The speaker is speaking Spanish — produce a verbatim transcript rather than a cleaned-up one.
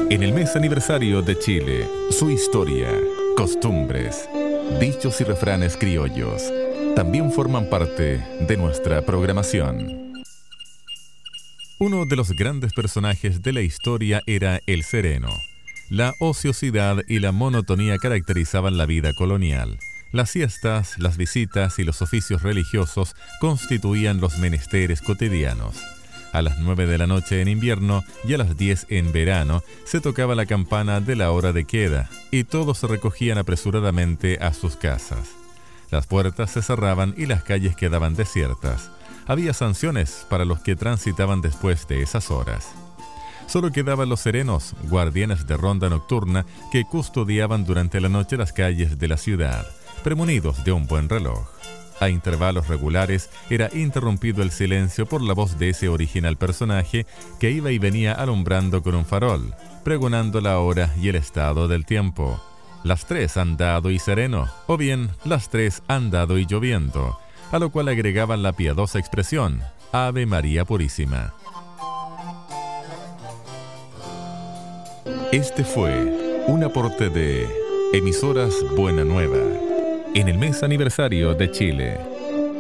En el mes aniversario de Chile, su historia, costumbres, dichos y refranes criollos también forman parte de nuestra programación. Uno de los grandes personajes de la historia era el sereno. La ociosidad y la monotonía caracterizaban la vida colonial. Las siestas, las visitas y los oficios religiosos constituían los menesteres cotidianos. A las nueve de la noche en invierno y a las diez en verano se tocaba la campana de la hora de queda y todos se recogían apresuradamente a sus casas. Las puertas se cerraban y las calles quedaban desiertas. Había sanciones para los que transitaban después de esas horas. Solo quedaban los serenos, guardianes de ronda nocturna que custodiaban durante la noche las calles de la ciudad, premunidos de un buen reloj. A intervalos regulares era interrumpido el silencio por la voz de ese original personaje que iba y venía alumbrando con un farol, pregonando la hora y el estado del tiempo. Las tres han dado y sereno, o bien las tres han dado y lloviendo, a lo cual agregaban la piadosa expresión, Ave María Purísima. Este fue un aporte de Emisoras Buena Nueva en el mes aniversario de Chile.